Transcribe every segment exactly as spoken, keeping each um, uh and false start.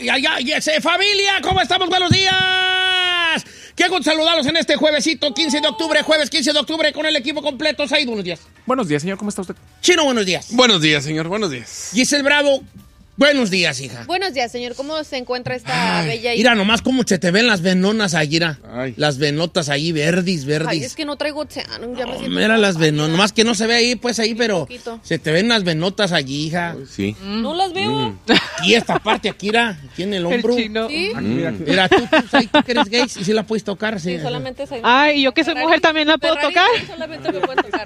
Ya, ya, ya, ya, familia, ¿cómo estamos? Buenos días. Qué gusto saludarlos en este juevesito, quince de octubre, jueves quince de octubre, con el equipo completo. Said, buenos días. Buenos días, señor, ¿cómo está usted? Chino, buenos días. Buenos días, señor, buenos días. Giselle Bravo, buenos días, hija. Buenos días, señor. ¿Cómo se encuentra esta Ay, bella hija? Mira nomás cómo se te ven las venonas allí, mira. Ay. Las venotas ahí, verdis, verdis. Ay, es que no traigo océano, ya me Oh, siento mira las pálida. venonas, nomás que no se ve ahí, pues ahí, pero poquito. se te ven las venotas allí, hija. Sí. No las veo. Y esta parte aquí, mira, aquí en el hombro. chino. Sí, Mira, tú, tú, Said, tú que eres gay, y si la puedes tocar, sí. sí, solamente soy... Ay, ¿y yo que soy mujer también la puedo Ferrari, tocar? solamente me pueden tocar.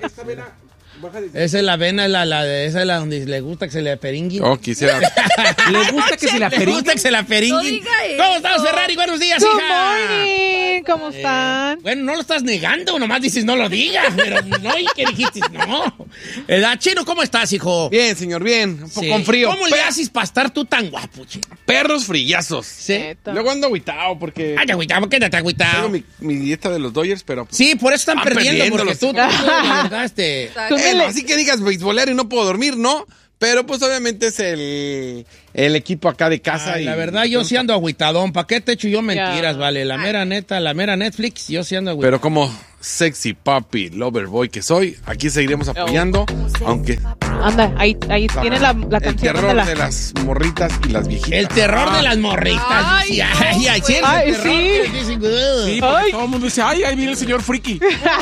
Esa es la vena, la, la, esa es la donde le gusta que se le peringuen. Oh, quisiera. ¿Le gusta que se la Le gusta peringuen? que se la No peringuen. diga ¿Cómo eso. estás, Ferrari? Buenos días, Good hija. morning, ¿cómo están? Bueno, no lo estás negando, nomás dices no lo digas, pero no, ¿y qué dijiste? No. ¿Edad, Chino, cómo estás, hijo? Bien, señor, bien. Un poco Sí. con frío. ¿Cómo le haces para estar tú tan guapo, Chino? Perros frillazos. Sí. Neta. Luego ando agüitado porque Ay, agüitado, quédate tengo agüitado. mi, mi dieta de los Dodgers, pero... pues, Sí, por eso están Van perdiendo, porque perdiendo tú, tú, los- la verdad, este... Exacto. Tú me Bueno, le- así que digas beisbolero y no puedo dormir, ¿no? Pero pues obviamente es el, el equipo acá de casa. Ay, y la verdad, yo sí ando agüitadón. ¿Para qué te echo yo mentiras, Ya. vale? La mera neta, la mera Netflix, yo sí ando agüitadón. Pero como sexy papi lover boy que soy, aquí seguiremos apoyando, aunque Anda, ahí, ahí tiene la, la el canción terror de la... de las morritas y las viejitas. El terror de las morritas. Ay, sí, no, ay, ay, sí, el Ay, terror sí. que dicen, "Ugh". Sí, porque Ay. todo el mundo dice, ay, ahí viene el señor friki.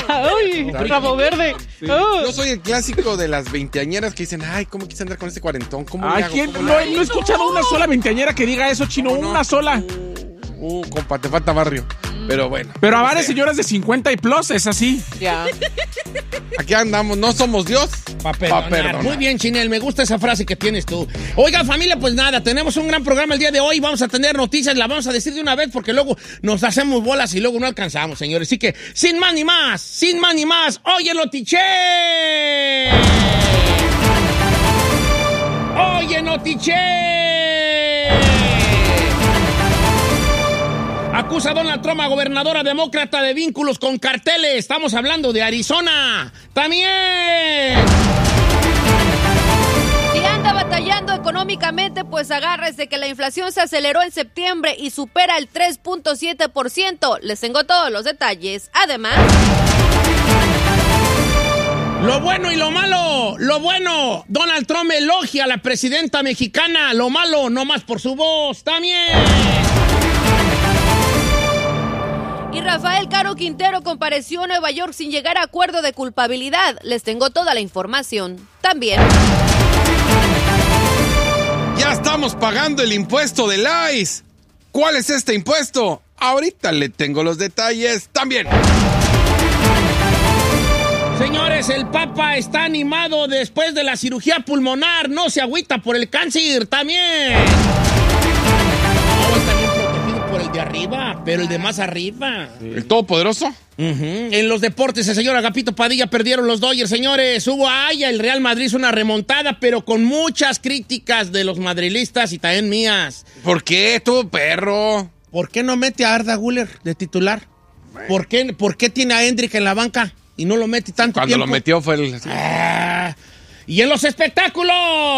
Ay, rabo verde. Oh. Yo soy el clásico de las veinteañeras que dicen, ay, ¿cómo quise andar con ese cuarentón? ¿Cómo le Ay, hago? ¿quién? ¿Cómo No, le hago?" no he escuchado una sola veinteañera que diga eso, chino, No, no. una sola. Uh, compa, te falta barrio. Pero bueno. Pero a no varias sé. señoras de cincuenta y plus es así. Ya. Aquí andamos, no somos Dios. Pa' perdonar. Pa' perdonar. Muy bien, Chinel, me gusta esa frase que tienes tú. Oiga, familia, pues nada, tenemos un gran programa el día de hoy. Vamos a tener noticias, la vamos a decir de una vez porque luego nos hacemos bolas y luego no alcanzamos, señores. Así que, sin más ni más, sin más ni más, oye, Notiche. Oye, Notiche. Acusa a Donald Trump, a gobernadora demócrata, de vínculos con carteles. Estamos hablando de Arizona. También. Si anda batallando económicamente, pues agárrese que la inflación se aceleró en septiembre y supera el tres punto siete por ciento. Les tengo todos los detalles. Además, Lo bueno y lo malo. Lo bueno, Donald Trump elogia a la presidenta mexicana. Lo malo, no más por su voz. También. y Rafael Caro Quintero compareció a Nueva York sin llegar a acuerdo de culpabilidad. Les tengo toda la información. También, Ya estamos pagando el impuesto del I C E. ¿Cuál es este impuesto? Ahorita le tengo los detalles también. Señores, el Papa está animado después de la cirugía pulmonar. No se agüita por el cáncer. También. No, está bien protegido por el de arriba, pero el de más arriba. ¿El Todopoderoso? Ujú. En los deportes, el señor Agapito Padilla perdieron los Dodgers, señores. Hubo haya, el Real Madrid hizo una remontada, pero con muchas críticas de los madrilistas y también mías. ¿Por qué? Tú, perro. ¿Por qué no mete a Arda Güler de titular? ¿Por qué, ¿Por qué tiene a Hendrick en la banca y no lo mete tanto Cuando tiempo? lo metió fue el... Ah, y en los espectáculos.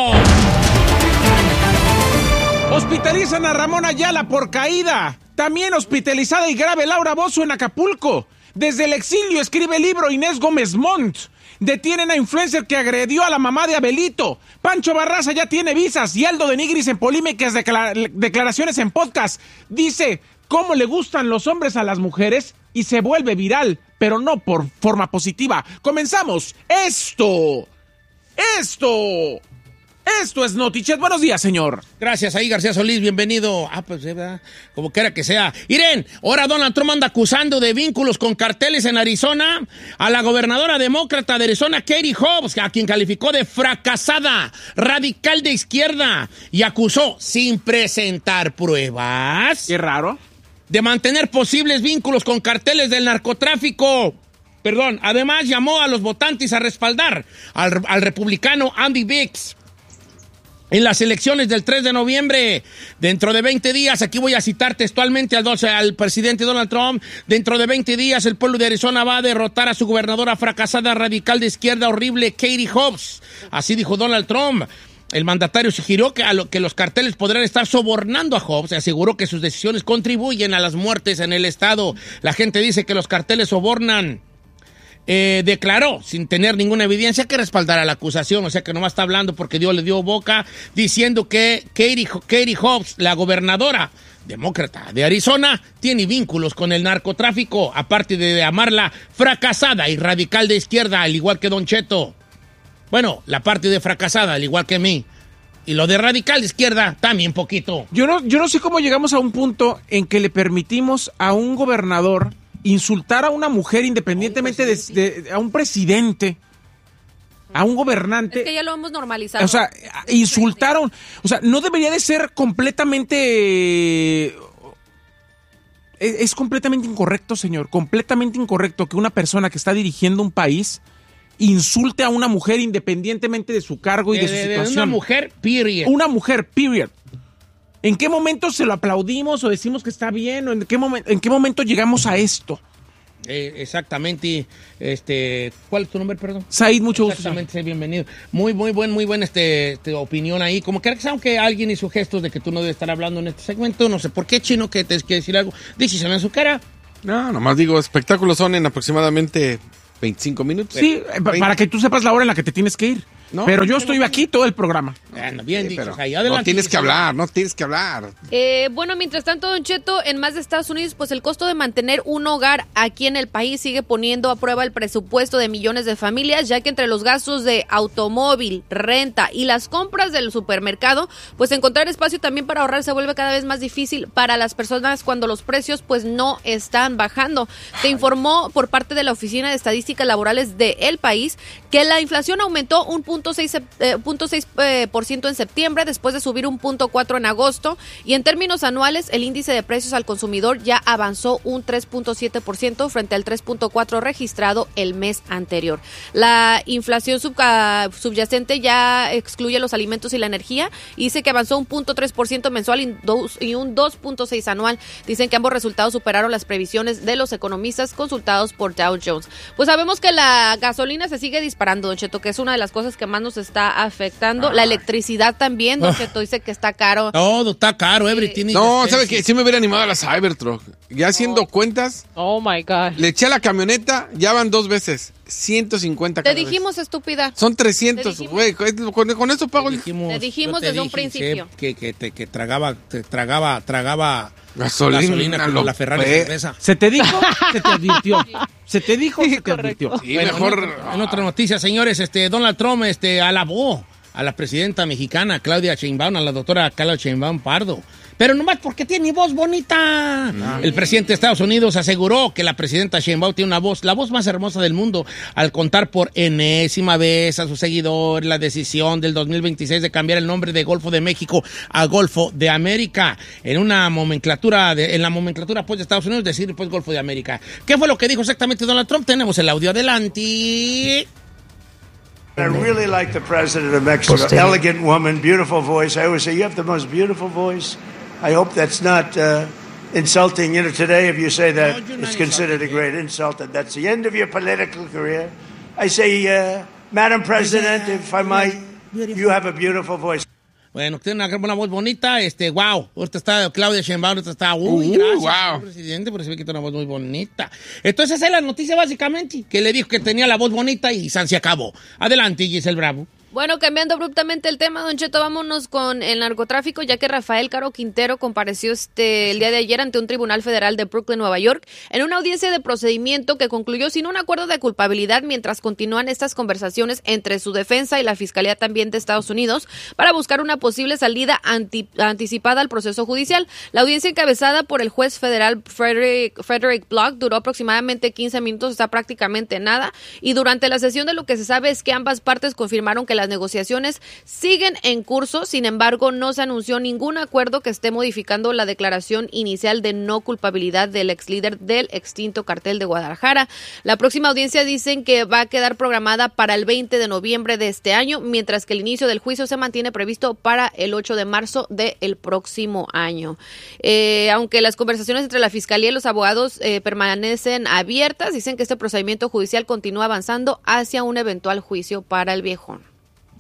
Hospitalizan a Ramón Ayala por caída. También hospitalizada y grave Laura Bozzo en Acapulco. Desde el exilio escribe libro Inés Gómez Montt. Detienen a influencer que agredió a la mamá de Abelito. Pancho Barraza ya tiene visas. Y Aldo de Nigris en polémicas declara- declaraciones en podcast. Dice cómo le gustan los hombres a las mujeres y se vuelve viral, pero no por forma positiva. Comenzamos. Esto. Esto. Esto es Notichet. Buenos días, señor. Gracias, ahí García Solís, bienvenido. Ah, pues, ¿verdad? Como quiera que sea. Irene, ahora Donald Trump anda acusando de vínculos con carteles en Arizona a la gobernadora demócrata de Arizona, Katie Hobbs, a quien calificó de fracasada, radical de izquierda, y acusó, sin presentar pruebas, Qué raro. de mantener posibles vínculos con carteles del narcotráfico. Perdón, además llamó a los votantes a respaldar al, al republicano Andy Biggs en las elecciones del tres de noviembre. Dentro de veinte días, aquí voy a citar textualmente al, doce, al presidente Donald Trump, dentro de veinte días el pueblo de Arizona va a derrotar a su gobernadora fracasada radical de izquierda horrible, Katie Hobbs. Así dijo Donald Trump. el mandatario sugirió que, a lo, que los carteles podrán estar sobornando a Hobbs. Aseguró que sus decisiones contribuyen a las muertes en el estado. La gente dice que los carteles sobornan. Eh, declaró, sin tener ninguna evidencia, que respaldara la acusación. O sea que nomás está hablando porque Dios le dio boca, diciendo que Katie, Katie Hobbs, la gobernadora demócrata de Arizona, tiene vínculos con el narcotráfico, aparte de llamarla fracasada y radical de izquierda, al igual que Don Cheto. Bueno, la parte de fracasada, al igual que mí. Y lo de radical de izquierda, también poquito. Yo no, yo no sé cómo llegamos a un punto en que le permitimos a un gobernador insultar a una mujer independientemente de, de a un presidente, a un gobernante. Es que ya lo hemos normalizado. O sea, insultaron. O sea, no debería de ser completamente... Es, es completamente incorrecto, señor. Completamente incorrecto que una persona que está dirigiendo un país insulte a una mujer independientemente de su cargo y de, de su situación. Una mujer, period. Una mujer, period. ¿En qué momento se lo aplaudimos o decimos que está bien? ¿O en qué momento, en qué momento llegamos a esto? Eh, exactamente. Este, ¿cuál es tu nombre, perdón? Said, mucho gusto. Exactamente, bienvenido. Muy, muy buen, muy buena este, este, opinión ahí. Como que aunque alguien hizo gestos de que tú no debes estar hablando en este segmento, no sé por qué, Chino, que te quiere decir algo. Díselo en su cara. No, nomás digo, espectáculos son en aproximadamente veinticinco minutos. Sí, veinte. Para que tú sepas la hora en la que te tienes que ir. No, pero yo estoy aquí todo el programa. Bueno, bien sí, dicho. Pero o sea, adelante, no tienes que hablar, no tienes que hablar. Eh, bueno, mientras tanto, Don Cheto, en más de Estados Unidos, pues el costo de mantener un hogar aquí en el país sigue poniendo a prueba el presupuesto de millones de familias, ya que entre los gastos de automóvil, renta y las compras del supermercado, pues encontrar espacio también para ahorrar se vuelve cada vez más difícil para las personas cuando los precios pues no están bajando. Se informó por parte de la Oficina de Estadísticas Laborales del país que la inflación aumentó un punto seis por ciento en septiembre, después de subir un punto cuatro en agosto, y en términos anuales el índice de precios al consumidor ya avanzó un tres punto siete por ciento frente al tres punto cuatro por ciento registrado el mes anterior. La inflación sub, uh, subyacente ya excluye los alimentos y la energía y dice que avanzó un punto tres por ciento mensual y, dos, y un dos punto seis por ciento anual. Dicen que ambos resultados superaron las previsiones de los economistas consultados por Dow Jones. Pues sabemos que la gasolina se sigue disparando, Don Cheto, que es una de las cosas que más nos está afectando. La electricidad también, Don Cheto, dice que está caro. Todo está caro, everything. No, ¿sabes qué? Sí me hubiera animado a la Cybertruck. Ya haciendo oh. cuentas. Oh, my God. Le eché a la camioneta, ya van dos veces. ciento cincuenta Te dijimos, vez. Estúpida. Son trescientos, güey. Con, con eso pago el... Te dijimos te desde dije, un principio. Que, que, te, que tragaba, te tragaba, tragaba gasolina, gasolina como la Ferrari cerveza. ¿Se te dijo? Se te advirtió. ¿Se te dijo? Sí, se te advirtió. Sí, bueno, mejor... En otra, en otra noticia, señores, este, Donald Trump este, alabó a la presidenta mexicana Claudia Sheinbaum, a la doctora Claudia Sheinbaum Pardo. Pero nomás porque tiene voz bonita. No. El presidente de Estados Unidos aseguró que la presidenta Sheinbaum tiene una voz, la voz más hermosa del mundo, al contar por enésima vez a sus seguidores la decisión del dos mil veintiséis de cambiar el nombre de Golfo de México a Golfo de América. En una nomenclatura, de, en la nomenclatura pues, de Estados Unidos, decir pues Golfo de América. ¿Qué fue lo que dijo exactamente Donald Trump? Tenemos el audio adelante. I really like the president of Mexico. Elegant woman, beautiful voice. I always say, you have the most beautiful voice. I hope that's not uh, insulting. You know, today if you say that, no, it's considered a great insult, and that's the end of your political career. I say, uh, Madam President, if I might, you have a beautiful voice. Bueno, tiene una, una voz bonita, este, wow. Ahorita está Claudia Sheinbaum, ahorita está, uy, uh, gracias, wow. presidente, porque se ve que tiene una voz muy bonita. Entonces esa es la noticia básicamente, que le dijo que tenía la voz bonita y San se acabó. Adelante, Giselle Bravo. Bueno, cambiando abruptamente el tema, Don Cheto, vámonos con el narcotráfico, ya que Rafael Caro Quintero compareció este el día de ayer ante un tribunal federal de Brooklyn, Nueva York, en una audiencia de procedimiento que concluyó sin un acuerdo de culpabilidad mientras continúan estas conversaciones entre su defensa y la Fiscalía también de Estados Unidos para buscar una posible salida anti, anticipada al proceso judicial. La audiencia encabezada por el juez federal Frederick, Frederick Block duró aproximadamente quince minutos, está prácticamente nada, y durante la sesión de lo que se sabe es que ambas partes confirmaron que la Las negociaciones siguen en curso, sin embargo, no se anunció ningún acuerdo que esté modificando la declaración inicial de no culpabilidad del ex líder del extinto cartel de Guadalajara. La próxima audiencia dicen que va a quedar programada para el veinte de noviembre de este año, mientras que el inicio del juicio se mantiene previsto para el ocho de marzo del próximo año. Eh, aunque las conversaciones entre la Fiscalía y los abogados eh, permanecen abiertas, dicen que este procedimiento judicial continúa avanzando hacia un eventual juicio para el viejón.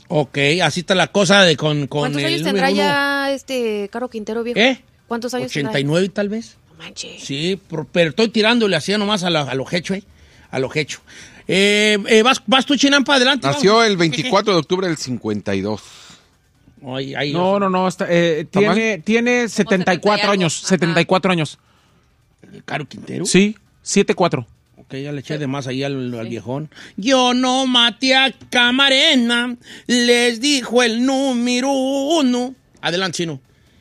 Ok, así está la cosa de con, con ¿Cuántos el años tendrá número uno. ya este Caro Quintero, viejo? ¿Eh? ¿Cuántos años ochenta y nueve tendrá? tal vez. No manches. Sí, por- pero estoy tirándole así nomás a, la, a lo hecho, ¿eh? A lo hecho. Eh, eh, ¿vas, ¿Vas tú, Chinampa? Adelante. Nació vamos. el veinticuatro de octubre del cincuenta y dos. Ay, ay, No, no, no. Está, eh, tiene, tiene setenta y cuatro setenta y algo. años. setenta y cuatro años. ¿Caro Quintero? Sí, siete cuatro. Ok, ya le eché de más ahí al, al viejón. Yo no maté a Camarena, les dijo el número uno. Adelante, Chino.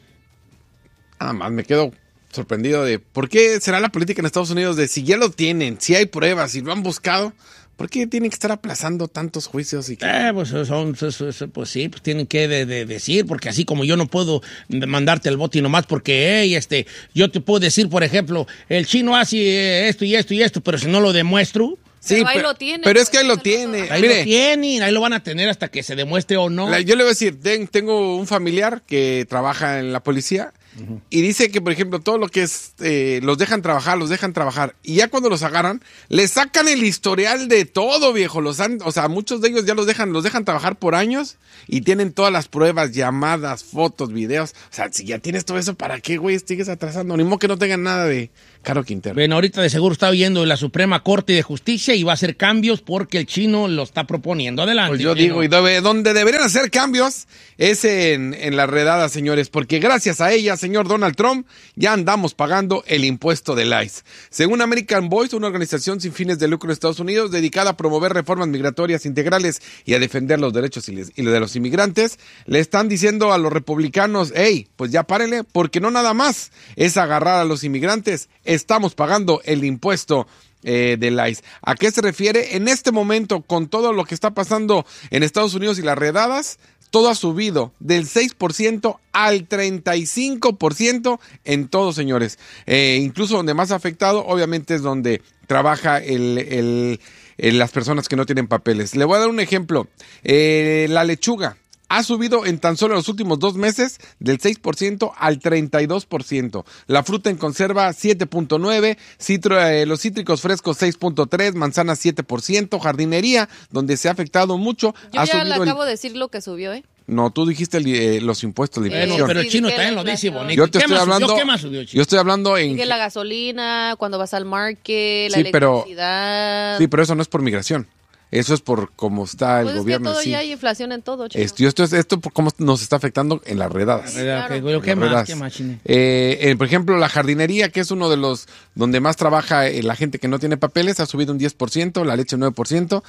Nada más me quedo sorprendido de por qué será la política en Estados Unidos de si ya lo tienen, si hay pruebas, si lo han buscado, ¿por qué tienen que estar aplazando tantos juicios? Y que... Eh, pues, son, son- son- pues sí, pues tienen que de- de decir, porque así como yo no puedo mandarte el bote nomás porque, hey, este, yo te puedo decir, por ejemplo, el chino hace eh, esto y esto y esto, pero si no lo demuestro, Sí, Pero ahí pe- lo tienen, Pero es pues, que ahí lo eso no tiene. pasa. ahí Mire, lo tienen, ahí lo van a tener hasta que se demuestre o no. la- yo le voy a decir, ten- tengo un familiar que trabaja en la policía y dice que, por ejemplo, todo lo que es, eh, los dejan trabajar, los dejan trabajar, y ya cuando los agarran, les sacan el historial de todo, viejo. Los han, o sea, muchos de ellos ya los dejan, los dejan trabajar por años y tienen todas las pruebas, llamadas, fotos, videos. O sea, si ya tienes todo eso, ¿para qué, güey, sigues atrasando? Ni modo que no tengan nada de Caro Quintero. Bueno, ahorita de seguro está oyendo la Suprema Corte de Justicia y va a hacer cambios porque el chino lo está proponiendo. Adelante. Pues yo chino. digo, y debe- donde deberían hacer cambios es en, en las redadas, señores, porque gracias a ella, señor Donald Trump, ya andamos pagando el impuesto del I C E. Según American Voice, una organización sin fines de lucro de Estados Unidos dedicada a promover reformas migratorias integrales y a defender los derechos y les- y los de los inmigrantes, le están diciendo a los republicanos, hey, pues ya párenle, porque no nada más es agarrar a los inmigrantes, estamos pagando el impuesto eh, del I C E. ¿A qué se refiere? En este momento, con todo lo que está pasando en Estados Unidos y las redadas, todo ha subido del seis por ciento al treinta y cinco por ciento en todo, señores. Eh, incluso donde más afectado, obviamente, es donde trabaja el, el- el- las personas que no tienen papeles. Le voy a dar un ejemplo. Eh, la lechuga ha subido en tan solo los últimos dos meses del seis por ciento al treinta y dos por ciento. La fruta en conserva siete punto nueve por ciento, citro- eh, los cítricos frescos seis punto tres por ciento, manzanas siete por ciento, jardinería, donde se ha afectado mucho. Yo ha ya le subido el- acabo de decir lo que subió, ¿eh? No, tú dijiste el- eh, los impuestos de Sí, Bueno, inflación. pero el sí, chino dije también la lo dice inflación. bonito. Yo te ¿Qué estoy más hablando, subió? ¿Qué más subió, chino? yo estoy hablando en... Sigue la gasolina, cuando vas al market, la Sí, pero- electricidad. Sí, pero eso no es por migración. Eso es por cómo está el Pues es que gobierno. todo en sí. ya hay inflación en todo, chico. Esto, y esto es esto por cómo nos está afectando en las redadas. ¿Verdad? claro. Ok, bueno, ¿Qué Las más? redadas. ¿Qué más, chino? Eh, eh, por ejemplo, la jardinería, que es uno de los donde más trabaja eh, la gente que no tiene papeles, ha subido un diez por ciento, la leche nueve por ciento,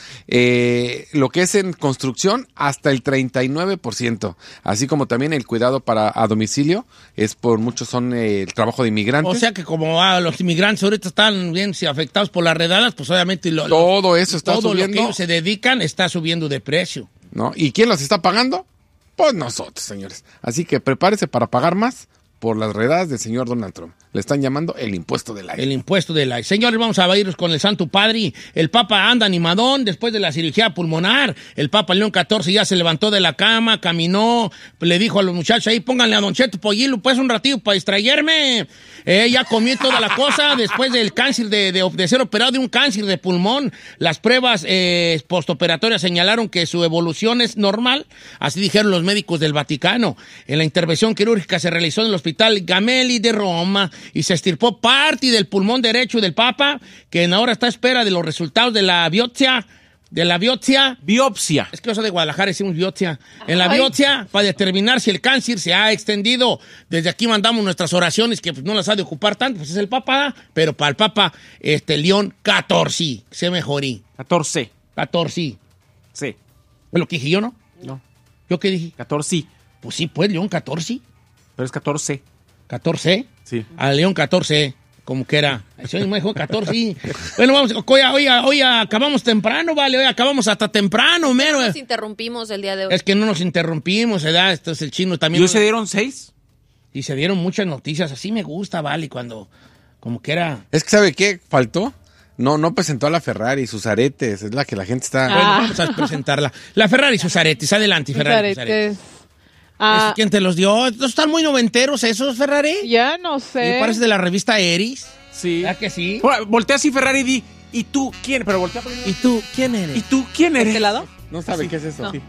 eh, lo que es en construcción hasta el treinta y nueve por ciento, así como también el cuidado para a domicilio, es por muchos son eh, el trabajo de inmigrantes. O sea que como ah, los inmigrantes ahorita están bien sí, afectados por las redadas, pues obviamente lo, lo- todo eso está todo lo que subiendo, ellos se dedican está subiendo de precio. ¿no? ¿Y quién los está pagando? Pues nosotros, señores. Así que prepárese para pagar más por las redadas del señor Donald Trump. Le están llamando el impuesto del aire. El impuesto del aire. Señores, vamos a irnos con el Santo Padre. El Papa anda animadón después de la cirugía pulmonar. El Papa León catorce ya se levantó de la cama, caminó, le dijo a los muchachos ahí, pónganle a Don Cheto Pollilo, pues un ratito para distraerme. Eh, ya comí toda la cosa después del cáncer, de, de, de ser operado de un cáncer de pulmón. Las pruebas eh, postoperatorias señalaron que su evolución es normal, así dijeron los médicos del Vaticano. En la intervención quirúrgica se realizó en el Hospital Gamelli de Roma y se extirpó parte del pulmón derecho del Papa, que ahora está a espera de los resultados de la biopsia, de la biopsia. Biopsia. Es que eso de Guadalajara decimos biopsia. En la Ay. biopsia, para determinar si el cáncer se ha extendido. Desde aquí mandamos nuestras oraciones, que pues, no las ha de ocupar tanto, pues es el Papa, pero para el Papa, este, León catorce, se mejorí. catorce. catorce. Sí. ¿Es lo que dije yo, no? No. ¿Yo qué dije? catorce. Pues sí, pues, León catorce. Pero es catorce. catorce. Sí. A León catorce, como que era. El señor me dijo catorce. Bueno, vamos, hoy, hoy, hoy acabamos temprano, vale, hoy acabamos hasta temprano, mero. Nos interrumpimos el día de hoy. Es que no nos interrumpimos, ¿verdad? Entonces el chino también. ¿Y hoy se dieron seis? Y se dieron muchas noticias. Así me gusta, vale, cuando como que era. Es que ¿sabe qué faltó? No, no presentó a la Ferrari y sus aretes. Es la que la gente está... Bueno, Ah. vamos a presentarla. La Ferrari y sus aretes. Adelante, Ferrari. y sus aretes. Aretes. Ah, ¿Quién te los dio? ¿No están muy noventeros esos, Ferrari? ya no Sí, sé. parece de la revista Eris. Sí. ¿Verdad que sí? Ahora, voltea así Ferrari y di, ¿y tú quién? Pero voltea primero. ¿Y tú quién eres? ¿Y tú quién ¿De eres? este lado? No sabe qué es eso. No, Sí. sí.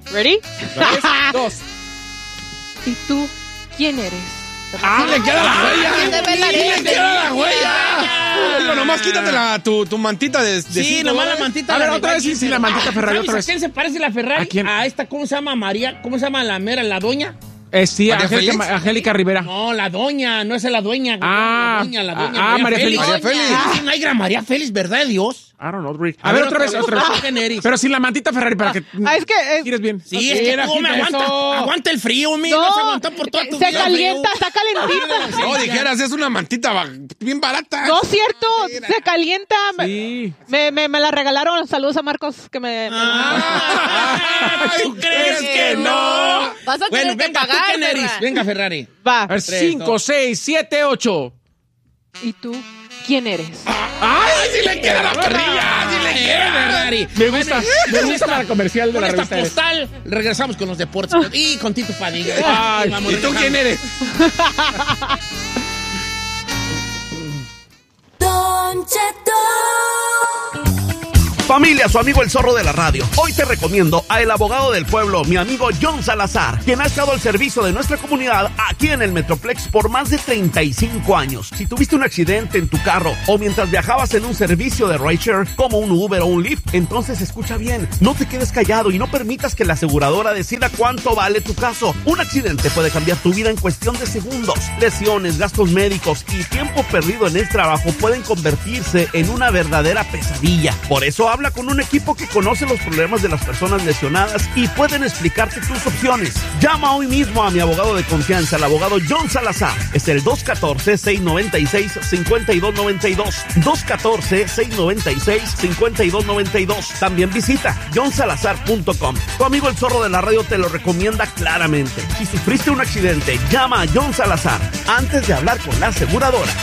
¿Ready? Tres, dos. ¿Y tú quién eres? ¡Ah, le queda la huella! ¿quién debe la ¡Sí, le leche? queda la huella! Digo, nomás quítate la, tu, tu mantita de, de Sí, cinco nomás la dólares. mantita. A ver, la otra vez, sí, sí, la mantita Ferrari, ¿Sabes otra vez. a quién se parece la Ferrari? ¿A quién? esta, ¿cómo se llama? María, ¿cómo se llama la mera, la doña? Eh, sí, ¿María Angélica, Félix? Angélica Rivera. No, la doña, no es la dueña. Ah, la doña, la doña. ah, María Félix. María Félix. Ah, una negra María Félix, ¿verdad de Dios? I don't know, Rick. A, ver, otra vez, otra vez. ¿Quién eres? Pero sin la mantita Ferrari para que Ah, es que es- gires bien. Sí, es que Mira, tú me quita aguanta, eso. aguanta el frío, mira, no, se aguantó por toda tu se vida. calienta, frío. está calentita. No, dijeras, es una mantita ba- bien barata. No es cierto, se calienta. Me- Sí. Me, me, me la regalaron. Saludos a Marcos que me... Ah, ¿tú crees que no? Vas a Bueno, tener que venga, ¿tú pagar, quién eres? Ferra. Venga, Ferrari. Va. A ver, Tres, cinco, dos. seis, siete, ocho. ¿Y tú quién eres? ¡Ay, sí le queda la parrilla! ¡Sí le queda! Ferrari. Me gusta, me Con gusta esta- para comercial de con la esta revista. postal regresamos con los deportes y con Tito Padilla. Ay, Vamos, ¿Y tú regresamos. quién eres? Don Cheto. Familia, su amigo el zorro de la radio. Hoy te recomiendo a el abogado del pueblo, mi amigo John Salazar, quien ha estado al servicio de nuestra comunidad aquí en el Metroplex por más de treinta y cinco años. Si tuviste un accidente en tu carro o mientras viajabas en un servicio de rideshare como un Uber o un Lyft, entonces escucha bien, no te quedes callado y no permitas que la aseguradora decida cuánto vale tu caso. Un accidente puede cambiar tu vida en cuestión de segundos. Lesiones, gastos médicos y tiempo perdido en el trabajo pueden convertirse en una verdadera pesadilla. Por eso habla con un equipo que conoce los problemas de las personas lesionadas y pueden explicarte tus opciones. Llama hoy mismo a mi abogado de confianza, el abogado John Salazar. Es el dos uno cuatro, seis nueve seis, cinco dos nueve dos. dos uno cuatro, seis nueve seis, cinco dos nueve dos. También visita john salazar punto com. Tu amigo el zorro de la radio te lo recomienda claramente. Si sufriste un accidente, llama a John Salazar antes de hablar con la aseguradora.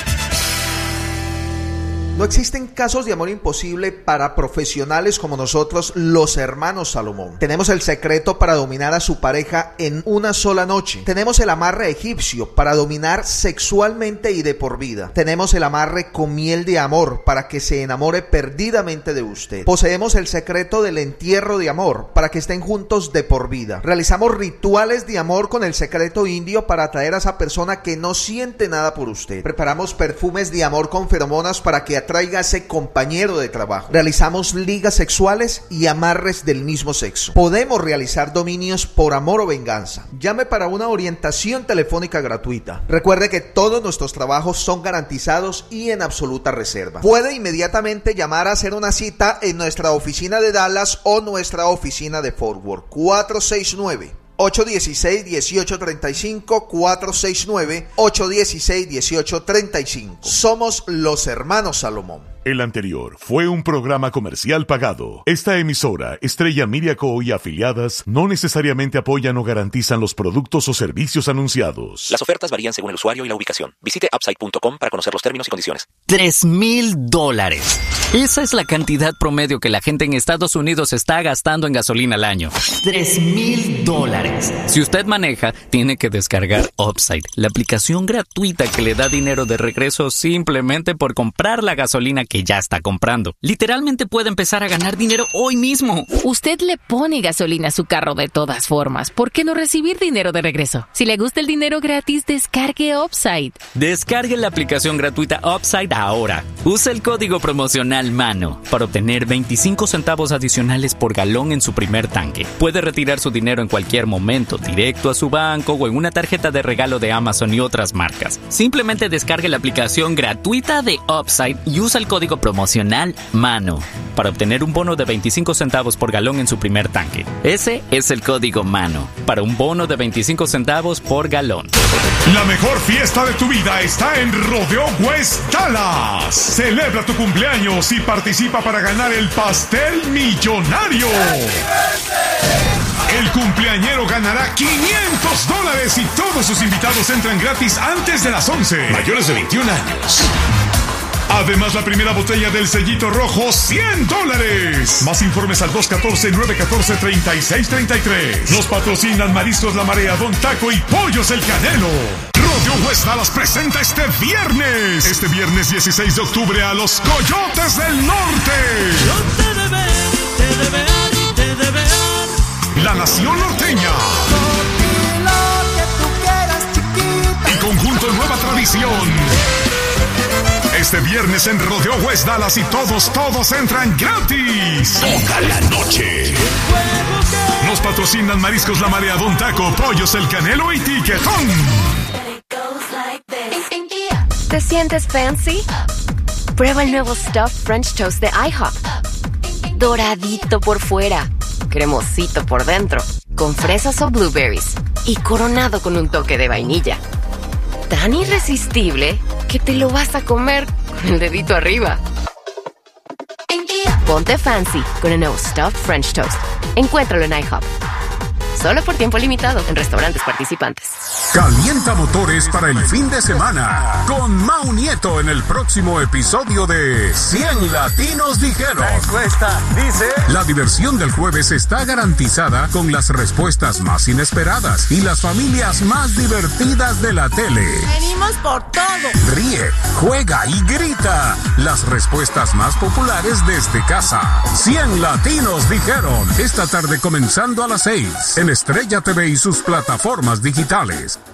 No existen casos de amor imposible para profesionales como nosotros, los hermanos Salomón. Tenemos el secreto para dominar a su pareja en una sola noche. Tenemos el amarre egipcio para dominar sexualmente y de por vida. Tenemos el amarre con miel de amor para que se enamore perdidamente de usted. Poseemos el secreto del entierro de amor para que estén juntos de por vida. Realizamos rituales de amor con el secreto indio para atraer a esa persona que no siente nada por usted. Preparamos perfumes de amor con feromonas para que traiga a ese compañero de trabajo. Realizamos ligas sexuales y amarres del mismo sexo. Podemos realizar dominios por amor o venganza. Llame para una orientación telefónica gratuita. Recuerde que todos nuestros trabajos son garantizados y en absoluta reserva. Puede inmediatamente llamar a hacer una cita en nuestra oficina de Dallas o nuestra oficina de Fort Worth. cuatro seis nueve, ocho uno seis, uno ocho tres cinco, cuatro seis nueve, ocho uno seis, uno ocho tres cinco. Somos los hermanos Salomón. El anterior fue un programa comercial pagado. Esta emisora, Estrella Media Co. y afiliadas, no necesariamente apoyan o garantizan los productos o servicios anunciados. Las ofertas varían según el usuario y la ubicación. Visite upside punto com para conocer los términos y condiciones. Tres mil dólares. Esa es la cantidad promedio que la gente en Estados Unidos está gastando en gasolina al año. Tres mil dólares. Si usted maneja, tiene que descargar Upside, la aplicación gratuita que le da dinero de regreso simplemente por comprar la gasolina que ya está comprando. Literalmente puede empezar a ganar dinero hoy mismo. Usted le pone gasolina a su carro de todas formas. ¿Por qué no recibir dinero de regreso? Si le gusta el dinero gratis, descargue Upside. Descargue la aplicación gratuita Upside ahora. Usa el código promocional MANO para obtener veinticinco centavos adicionales por galón en su primer tanque. Puede retirar su dinero en cualquier momento, directo a su banco o en una tarjeta de regalo de Amazon y otras marcas. Simplemente descargue la aplicación gratuita de Upside y usa el código promocional MANO para obtener un bono de veinticinco centavos por galón en su primer tanque. Ese es el código MANO para un bono de veinticinco centavos por galón. La mejor fiesta de tu vida está en Rodeo West Dallas. Celebra tu cumpleaños y participa para ganar el pastel millonario. El cumpleañero ganará quinientos dólares y todos sus invitados entran gratis antes de las once. Mayores de veintiún años. Además, la primera botella del sellito rojo, cien dólares. Más informes al dos uno cuatro, nueve uno cuatro, tres seis tres tres. Nos patrocinan Mariscos La Marea, Don Taco y Pollos El Canelo. Rodeo West Dallas presenta este viernes. Este viernes dieciséis de octubre a los Coyotes del Norte. Yo te debe, te debe, te debe. La Nación Norteña. Y Conjunto Nueva Tradición. Este viernes en Rodeo West Dallas y todos, todos entran gratis. Toca la noche. Nos patrocinan Mariscos La Marea, Don Taco, Pollos El Canelo y Tiquetón. ¿Te sientes fancy? Prueba el nuevo Stuffed French Toast de IHOP. Doradito por fuera, cremosito por dentro, con fresas o blueberries y coronado con un toque de vainilla. Tan irresistible que te lo vas a comer con el dedito arriba. Ponte fancy con el nuevo Stuffed French Toast. Encuéntralo en IHOP. Solo por tiempo limitado en restaurantes participantes. Calienta motores para el fin de semana con Mau Nieto en el próximo episodio de cien Latinos Dijeron. La encuesta dice... La diversión del jueves está garantizada con las respuestas más inesperadas y las familias más divertidas de la tele. Venimos por todo. Ríe, juega y grita. Las respuestas más populares desde casa. cien Latinos Dijeron. Esta tarde comenzando a las seis en Estrella T V y sus plataformas digitales.